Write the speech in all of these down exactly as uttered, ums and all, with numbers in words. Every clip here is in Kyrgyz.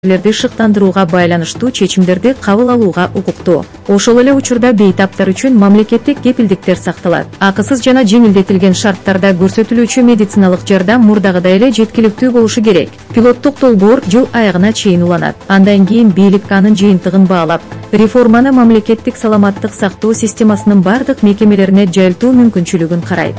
лерди шыктандырууга байланыштуу чечимдерди кабыл алууга укуктуу. Ошол эле учурда бейтаптар үчүн мамлекеттик кепилдиктер сакталат. Акысыз жана жеңилдетилген шарттарда көрсөтүлүүчү медициналык жардам мурдагыдай эле жеткиликтүү болушу керек. Пилоттук долбоор жыл аягына чейин уланат. Андан кийин бийлик анын жыйынтыгын баалап, реформаны мамлекеттик саламаттык сактоо системасынын бардык мекемелерине жайылтуу мүмкүнчүлүгүн карайт.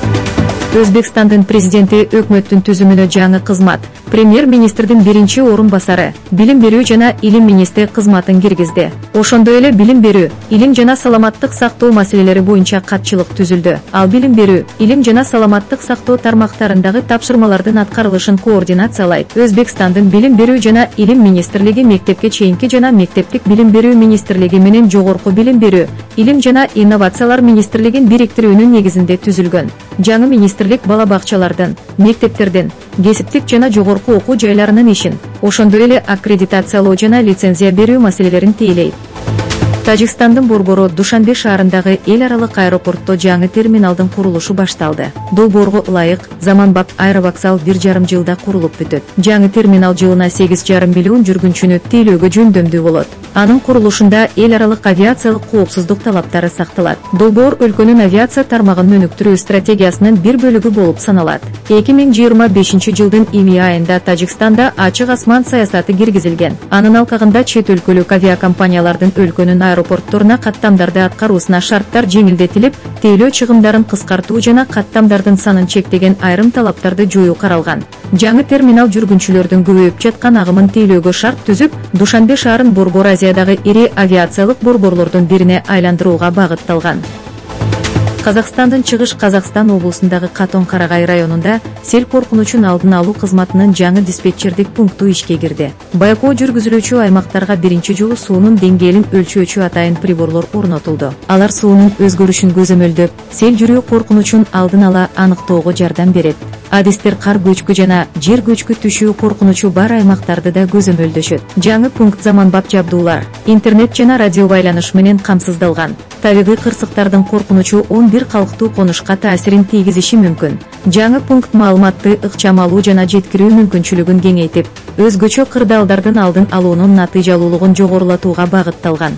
Өзбекстандын президенти өкмөттүн түзүмүнө жаңы кызмат, премьер-министрдин биринчи орун басары, билим берүү жана илим министри кызматын киргизди. Ошондой эле билим берүү, илим жана саламаттык сактоо маселелери боюнча катчылык түзүлдү. Ал билим берүү, илим жана саламаттык сактоо тармактарындагы тапшырмалардын аткарылышын координациялайт. Өзбекстандын билим берүү жана илим министрлиги мектепке чейинки жана мектептик билим берүү министрлиги менен жогорку билим берүү, илим жана инновациялар министрлигин бириктирүүнүн негизинде түзүлгөн. Жаңы министрлик бала бакчалардын, мектептердин, кесиптик жана жогорку окуу жайларынын ишин, ошондой эле аккредитациялоо жана лицензия берүү маселелерин тейлейт. Тажикстандын борбору Душанбе шаарындагы эл аралык аэропортто жаңы терминалдын курулушу башталды. Долбоорго ылайык, заманбап аэровокзал бир жарым жылда курулуп бүтөт. Жаңы терминал жылына сегиз жарым миллион жүргүнчүнү тейлөөгө жөндөмдүү болот. Анын курулушунда эл аралык авиациялык коопсуздук талаптары сакталат. Долбоор өлкөнүн авиация тармагын өнүктүрүү стратегиясынын бир бөлүгү болуп саналат. эки миң жыйырма бешинчи жылдын июнь айында Тажикстанда ачык асман саясаты киргизилген. Анын алкагында чет өлкөлүк авиакомпаниялардын өлкөнүн аэропортторуна каттамдарды аткаруусуна шарттар жеңилдетилип, тейлөө чыгымдарын кыскартуу жана каттамдардын санын чектеген айрым талаптарды жоюу каралган. Жаңы терминал жүргүнчүлөрдүн көбөйүп жаткан агымын тейлөөгө шарт түзүп, Душанбе шаарын борбор Азиядагы ири авиациялык борборлордун бирине айландырууга багытталган. Казакстандын Чыгыш Казакстан облусундагы Катон Карагай районунда сел коркунучун алдын алуу кызматынын жаңы диспетчердик пункту ишке кирди. Байкоо жүргүзүлүүчү аймактарга биринчи жолу суунун деңгээлин өлчөөчү атайын приборлор орнотулду. Алар суунун өзгөрүшүн көзөмөлдөп, сел жүрүү коркунучун алдын ала аныктоого жардам берет. Адистер кар көчкү жана жер көчкү түшүү коркунучу бар аймактарды да көзөмөлдөшөт. Жаңы пункт заманбап жабдуулар, интернет жана радио байланыш менен камсыздалган. Табигый кырсыктардын коркунучу он бир калктуу конушка таасирин тийгизиши мүмкүн. Жаңы пункт маалыматты ыкчам алуу жана жеткирүү мүмкүнчүлүгүн кеңейтип, өзгөчө кырдаалдардын алдын алуунун натыйжалуулугун жогорулатууга багытталган.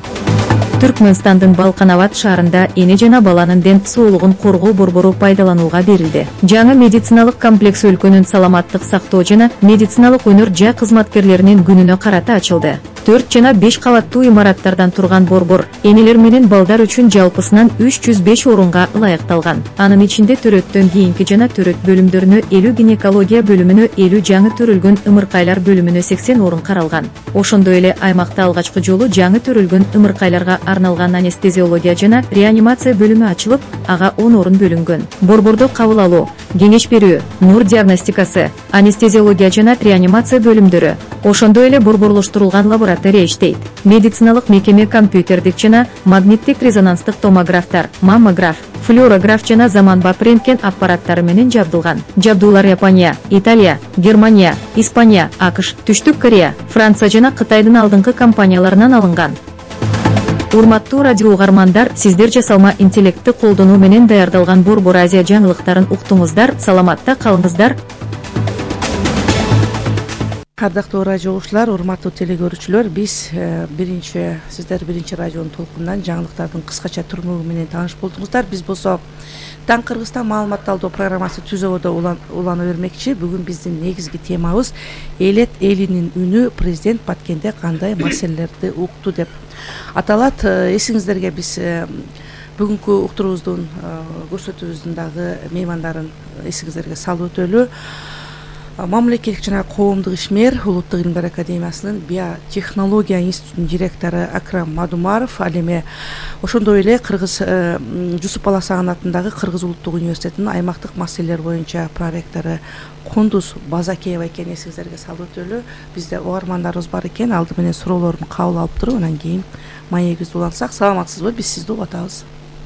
Түркмөнстандын Балканабад шаарында эне жана баланын ден соолугун коргоо борбору пайдаланууга берилди. Жаңы медициналык комплекс өлкөнүн саламаттык сактоо жана медициналык өнөр жай кызматкерлеринин күнүнө карата ачылды. төрт жана беш кабаттуу имараттардан турган борбор энелер менен балдар үчүн жалпысынан үч жүз беш орунга ылайыкталган. Анын ичинде төрөттөн кийинки жана төрөт бөлүмдөрүнө элүү, гинекология бөлүмүнө элүү, жаңы төрөлгөн ымыркайлар бөлүмүнө сексен орун каралган. Ошондой эле аймакта алгачкы жолу жаңы төрөлгөн ымыркайларга арналган анестезиология жана реанимация бөлүмү ачылып, ага он орун бөлүнгөн. Борбордо кабыл алуу, кеңеш берүү, нур диагностикасы, анестезиология жана реанимация бөлүмдөрү, ошондой эле борборлоштурулган лаборатория иштейт. Медициналык мекеме компьютердик жана магниттик резонанстык томографтар, маммограф, флюорограф жана заманбап рентген аппараттары менен жабдылган. Жабдуулар Япония, Италия, Германия, Испания, АКШ, Түштүк Корея, Франция жана Кытайдын алдыңкы компанияларынан алынган. Урматтуу радио угармандар, сиздер жасалма интеллектти колдонуу менен даярдалган Борбор Азия жаңылыктарын уктуңуздар, саламатта калыңыздар. Ардактуу радио угуучулар, урматтуу телегөрүүчүлөр, биз биринчи сиздер биринчи радионун толкунунан жаңылыктардын кыскача түрмөгү менен тааныш болдуңуздар. Биз болсо Таң Кыргызстан маалыматталдоо программасы түзөбөдө улана бермекчи. Бүгүн биздин негизги темабыз элет элинин үнү, президент Баткенде кандай маселелерди укту деп аталат. Эсиңиздерге биз бүгүнкү уктуруубуздун көрсөтүүбүздүн дагы меймандарын эсиңиздерге салып өтөлү. Мамлекеттик жана коомдук ишмер, Улуттук илимдер академиясынын биотехнология институтунун директору Акрам Мадумаров, ал эми ошондой эле Кыргыз Жусуп Баласаган атындагы Кыргыз улуттук университетинин аймактык маселелер боюнча проректору Кундуз Базакеева экен. Эсиңиздерге салып өтөлү. Бизде угармандарыбыз бар экен, алды менен суроолорун кабыл алып туруп, анан кийин маегибизди улантсак. Саламатсызбы? Биз сизди угуп атабыз.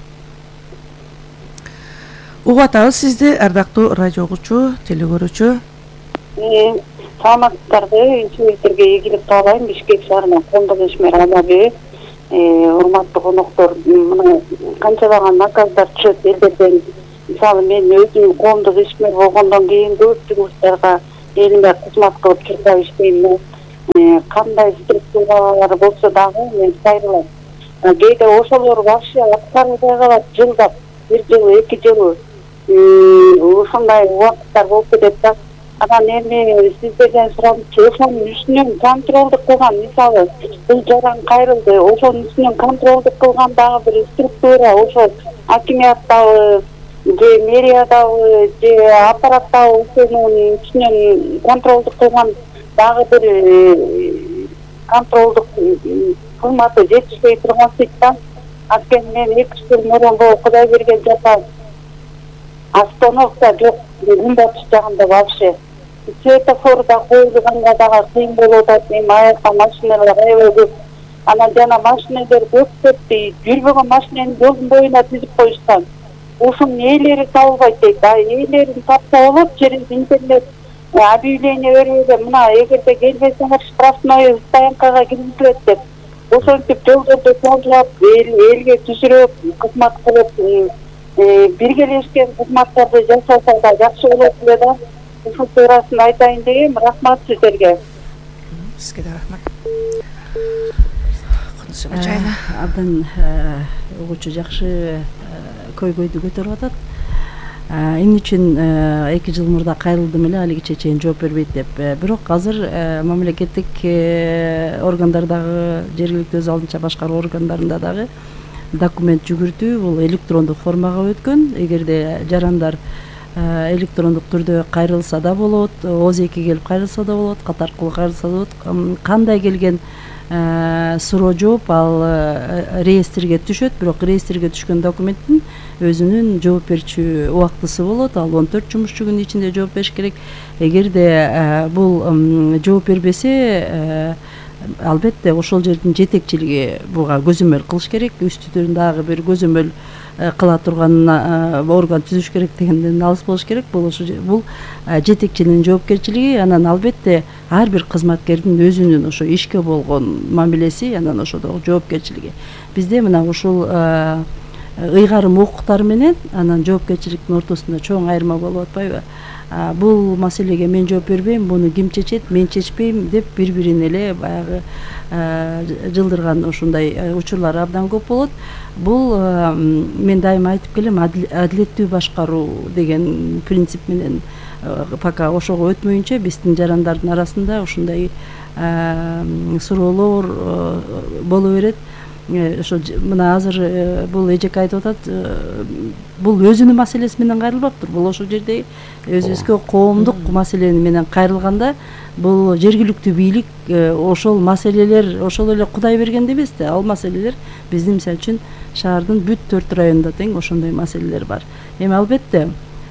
Угуп атабыз сизди, ардактуу радио угуучу, телегөрүүчү. Саламатсыздарбы? Сиздерге ийгилик каалайм. Бишкек шаарынан коомдук ишмер Алмабек. Урматтуу коноктор, мына канчалаган наказдар чөп элдерден. Мисалы мен өзүм коомдук ишмер болгондон кийин көптөгөн кыздарга элиме кызмат кылып чуркап иштейм. кандай структуралар болсо дагы мен кайрылам. Кээде ошолор вообще аткарбай калат жылдап, бир жыл, эки жыл ушундай убакыттар болуп кетет да. Анан эми сиздерден сурамчы, ошонун үстүнөн контролдук кылган, мисалы, бул жаран кайрылды, ошонун үстүнөн контролдук кылган дагы бир структура, ошол акимияттабы, же мэриядабы, же аппараттабы ошонун үстүнөн контролдук кылган дагы бир контролдук кызматы жетишпей тургансыйт да. Анткени мен эки жыл мурун бул Кудай берген жапа остановка жок, күнбатыш жагында вообще. Светофорда коюлганга дагы кыйын болуп атат, эми аякка машиналар аябай көп. Анан жана машиналар көп кетти, жүрбөгөн машинанын жолдун боюна тизип коюшкан. Ушунун ээлери табылбайт дейт. А ээлерин тапса болот, через интернет объявление берүүгө, мына эгерде келбесеңер штрафной стоянкага киргизилет деп. Ошентип жолдорду тоолап, элге түшүрүп, кызмат кылып, биргелешкен кызматтарды жасаса да жакшы болот эле да. Ушул туурасында айтайын дегем. Рахмат сиздерге. Сизге да рахмат. Кудусы бачайна. Абдан угуучу жакшы көйгөйдү көтөрүп атат. Эмне үчүн эки жыл мурда кайрылдым эле, алигиче чейин жооп бербейт деп. Бирок азыр мамлекеттик органдардагы, жергиликтүү өз алдынча башкаруу органдарында дагы документ жүгүртүү бул электрондук формага өткөн. Эгерде жарандар электрондук түрдө кайрылса да болот, оз эки келип кайрылса да болот, кат аркылуу кайрылса да болот. Кандай келген суроо жооп ал реестрге түшөт, бирок реестрге түшкөн документтин өзүнүн жооп берүүчү убактысы болот. Ал он төрт жумушчу күн ичинде жооп бериш керек. Эгерде бул жооп бербесе, албетте ошол жердин жетекчилиги буга көзөмөл кылыш керек. Үстүдөн дагы бир көзөмөл кыла турган орган түзүш керек дегенден алыс болуш керек. Бул бул жетекчинин жоопкерчилиги. Анан албетте ар бир кызматкердин өзүнүн ошо ишке болгон мамилеси, анан ошодогу жоопкерчилиги. Бизде мына ушул ыйгарым укуктар менен анан жоопкерчиликтин ортосунда чоң айырма болуп атпайбы? Бул маселеге мен жооп бербейм, буну ким чечет, мен чечпейм деп бири-бирин эле баягы жылдырган ушундай учурлар абдан көп болот. Бул мен дайыма айтып келем, адилеттүү башкаруу деген принцип менен пока ошого өтмөйүнчө биздин жарандардын арасында ушундай суроолор боло берет. Ошо мына азыр бул эжеке айтып атат, бул өзүнүн маселеси менен кайрылбаптыр. Бул ошол жерде өзүбүзгө коомдук маселени менен кайрылганда, бул жергиликтүү бийлик ошол маселелер ошол эле Кудай бергенде эмес да. Ал маселелер биздин мисалы үчүн шаардын бүт төрт районунда тең ошондой маселелер бар. Эми албетте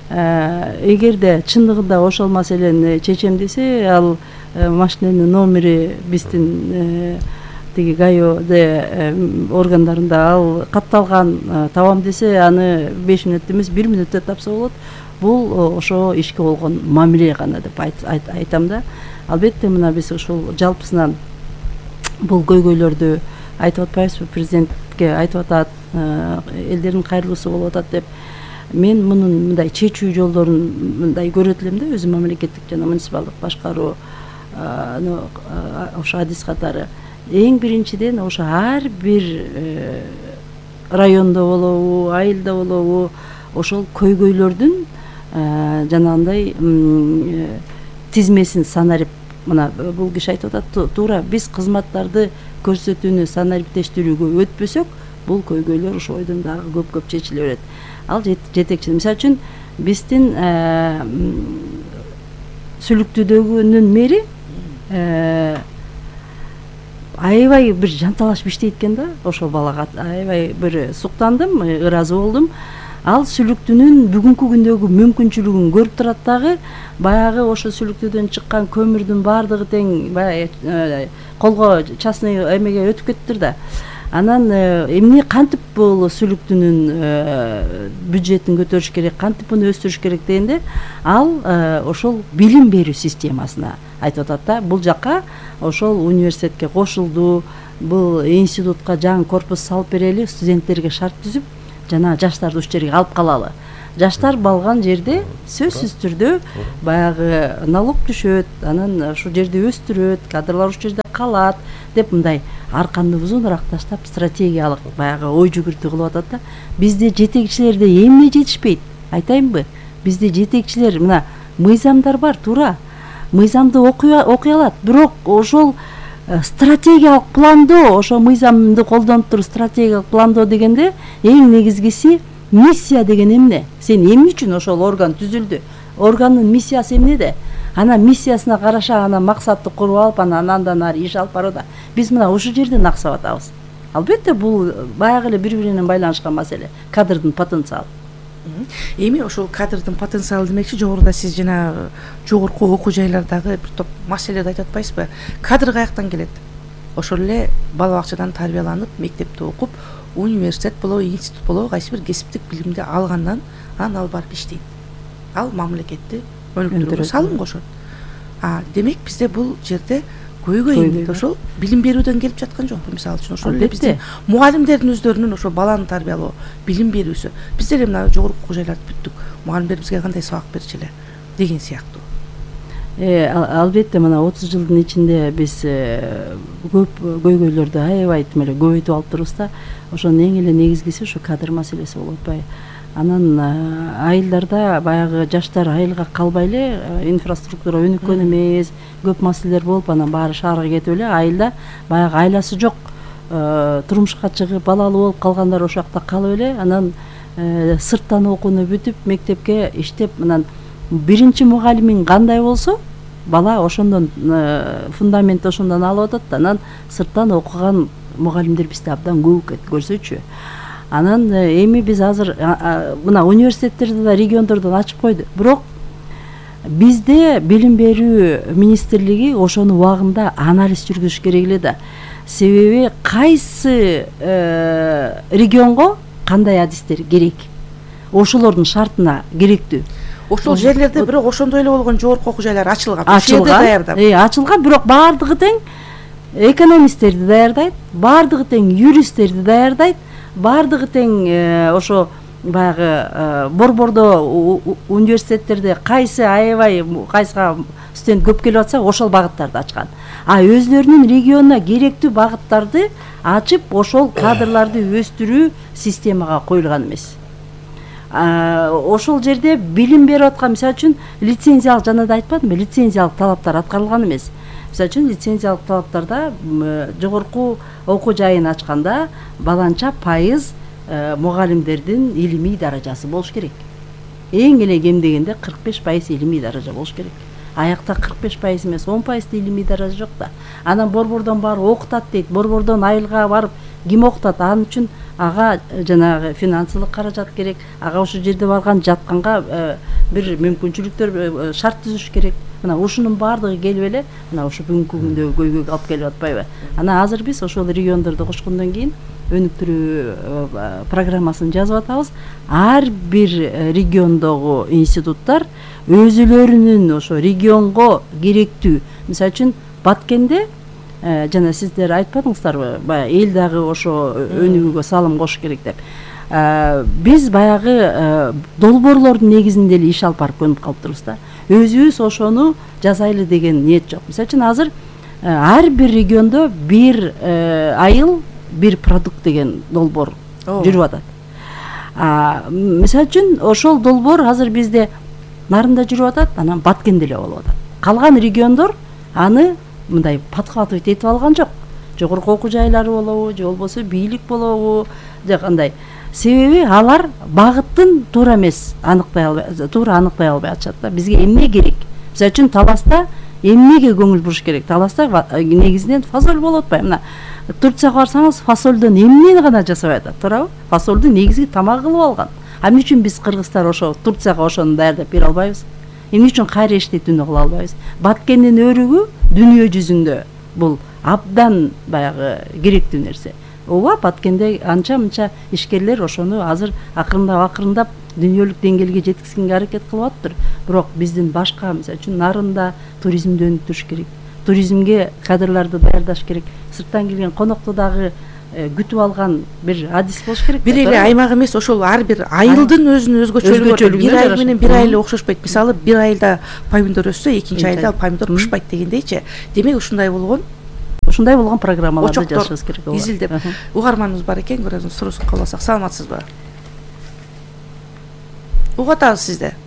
эгерде чындыгында ошол маселени чечем десе, ал машинанын номери биздин тиги ГАИО органдарында ал катталган, табам десе, аны беш мүнөттө эмес бир мүнөттө тапса болот. Бул ошо ишке болгон мамиле гана деп айтам да. Албетте мына биз ушул жалпысынан бул көйгөйлөрдү айтып атпайбызбы? Президентке айтып атат, элдердин кайрылуусу болуп атат деп. Мен мунун мындай чечүү жолдорун мындай көрөт элем да, өзү мамлекеттик жана муниципалдык башкаруу ошо адис катары. Эң биринчиден ошо ар бир райондо болобу, айылда болобу, ошол көйгөйлөрдүн жанагындай тизмесин санарип, мына бул киши айтып атат, туура биз кызматтарды көрсөтүүнү санариптештирүүгө өтпөсөк, бул көйгөйлөр ошо бойдон дагы көп-көп чечиле берет. Ал жетекчи. Мисалы үчүн биздин Сүлүктүүдөгүнүн мэри аябай бир жанталашып иштейт экен да. Ошол балага аябай бир суктандым, ыраазы болдум. Ал Сүлүктүүнүн бүгүнкү күндөгү мүмкүнчүлүгүн көрүп турат дагы, баягы ошо Сүлүктүүдөн чыккан көмүрдүн баардыгы тең баягы колго частный эмеге өтүп кеттир да. Анан эмне кантип бул Сүлүктүүнүн бюджетин көтөрүш керек, кантип муну өстүрүш керек дегенде, ал ошол билим берүү системасына айтып атат да. Бул жака ошол университетке кошулду, бул институтка жаңы корпус салып берели, студенттерге шарт түзүп, жана жаштарды ушул жерге алып калалы. жаштар балган жерде сөзсүз түрдө баягы налог түшөт, анан ушул жерди өстүрөт, кадрлар ушул жерде калат деп мындай арканды узунураак таштап стратегиялык баягы ой жүгүртүү кылып атат да. Бизде жетекчилерде эмне жетишпейт айтайынбы? Бизде жетекчилер мына мыйзамдар бар, туура мыйзамды окуй алат, бирок ошол стратегиялык пландоо, ошо мыйзамды колдонуп туруп стратегиялык пландоо дегенде эң негизгиси миссия деген эмне? Сен эмне үчүн ошол орган түзүлдү? Органдын миссиясы эмнеде? Анан миссиясына караша анан максатты куруп алып, анан андан ары иш алып барууда. Биз мына ушул жерден аксап атабыз. Албетте бул баягы эле бири бири менен байланышкан маселе, кадрдын потенциалы. Эми ошол кадрдын потенциалы демекчи, жогоруда сиз жана жогорку окуу жайлардагы бир топ маселеди айтып атпайсызбы? Кадр каяктан келет? Ошол эле бала бакчадан тарбияланып, мектепте окуп, университет болобу, институт болобу, кайсы бир кесиптик билимди алгандан анан ал барып иштейт. Ал мамлекетти өнүктүрүүгө салым кошот. А демек бизде бул жерде көйгөй эмне? Ошол билим берүүдөн келип жаткан жокпу? Мисалы үчүн ошол эле биздин мугалимдердин өздөрүнүн ошо баланы тарбиялоо, билим берүүсү. Биздер эми мына жогорку окуу жайларды бүттүк. Мугалимдерибизге кандай сабак берчү эле деген сыяктуу. Э, албетте мына отуз жылдын ичинде биз көп көйгөйлөрдү аябай тим эле көбөйтүп алып турубуз да. Ошонун эң эле негизгиси ушу кадр маселеси болуп атпайбы? Анан айылдарда баягы жаштар айылга калбай эле, инфраструктура өнүккөн эмес, көп маселелер болуп, анан баары шаарга кетип эле, айылда баягы айласы жок, турмушка чыгып балалуу болуп калгандар ошол жакта калып эле, анан сырттан окууну бүтүп, мектепке иштеп, анан биринчи мугалимиң кандай болсо, бала ошондон фундаментти ошондон алып атат, анан сырттан окуган мугалимдер бизде абдан көп экен, көрсөчү. Анан эми биз азыр мына университеттерди да региондордон ачып койду. Бирок бизде билим берүү министрлиги ошону убагында анализ жүргүзүш керек эле да. Себеби кайсы регионго кандай адистер керек? Ошолордун шартына керектүү. Ошол жерлерде бирок ошондой эле болгон жогорку окуу жайлар ачылган. Ачылган, э, ачылган, бирок баардыгы тең экономисттерди даярдайт, баардыгы тең юристтерди даярдайт, баардыгы тең ошо баягы борбордо университеттерде кайсы аябай кайсыга студент көп келип атса ошол багыттарды ачкан. А өзлөрүнүн регионуна керектүү багыттарды ачып, ошол кадрларды өстүрүү системага коюлган эмес. Ошол жерде билим берип аткан, мисалы үчүн лицензиялык, жана да айтпадымбы, лицензиялык талаптар аткарылган эмес. Мисалы үчүн лицензиялык талаптарда жогорку окуу жайын ачканда баланча пайыз мугалимдердин илимий даражасы болуш керек. Эң эле кем дегенде кырк беш пайыз илимий даража болуш керек. Аякта кырк беш пайыз эмес, он пайызды илимий даража жок да. Анан борбордон барып окутат дейт, борбордон айылга барып ким окутат? Анын үчүн ага жанагы финансылык каражат керек, ага ошол жерде барган жатканга бир мүмкүнчүлүктөр, шарт түзүш керек. Мына ушунун баардыгы келип эле мына ушу бүгүнкү күндө көйгөйгө алып келип атпайбы? Анан азыр биз ошол региондорду кошкондон кийин өнүктүрүү программасын жазып атабыз. Ар бир региондогу институттар өзүлөрүнүн ошо регионго керектүү, мисалы үчүн Баткенде жана сиздер айтпадыңыздарбы, баягы эл дагы ошо өнүгүүгө салым кош керек деп. Биз баягы долбоорлордун негизинде эле иш алып барып көнүп калып турубуз да. Өзүбүз ошону жасайлы деген ниет жок. Мисалы үчүн азыр ар бир региондо бир айыл бир продукт деген долбоор жүрүп атат. Мисалы үчүн ошол долбоор азыр бизде Нарында жүрүп атат, анан Баткенде эле болуп атат. Калган региондор аны мындай подхватывать этип алган жок. Жогорку окуу жайлары болобу, же болбосо бийлик болобу, же кандай. Себеби алар багыттын туура эмес аныктай албай, туура аныктай албай атышат да. Бизге эмне керек? Мисалы үчүн Таласта эмнеге көңүл буруш керек? Таласта негизинен фасоль болуп атпайбы? Мына Турцияга барсаңыз, фасолдон эмнени гана жасабай атат, туурабы? Фасолду негизги тамак кылып алган. А эмне үчүн биз кыргыздар ошо Турцияга ошону даярдап бере албайбыз? Эмне үчүн кайра иштетүүнү кыла албайбыз? Баткендин өрүгү дүйнө жүзүндө бул абдан баягы керектүү нерсе. Ооба, Баткенде анча-мынча ишкерлер ошону азыр акырындап акырындап дүйнөлүк деңгээлге жеткизгенге аракет кылып атыптыр. Бирок биздин башка, мисалы үчүн Нарында туризмди өнүктүрүш керек. Туризмге кадрларды даярдаш керек. Сырттан келген конокту дагы күтүп алган бир адис болуш керек. Бир эле аймак эмес, ошол ар бир айылдын өзүнүн өзгөчөлүгү бар. Бир айыл менен бир айыл окшошпойт. Мисалы, бир айылда помидор өссө, экинчи айылда помидор пышпайт дегендейчи. Демек ушундай болгон ушундай болгон программаларды жасашыбыз керек. Изилдеп. Угарманыбыз бар экен, көрөсүң, суруусун кабыл алсак. Саламатсызбы? Угатабыз сизди.